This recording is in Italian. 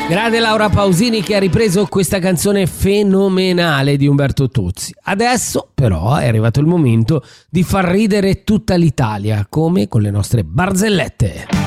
Grande Laura Pausini che ha ripreso questa canzone fenomenale di Umberto Tozzi. Adesso però è arrivato il momento di far ridere tutta l'Italia, come con le nostre barzellette.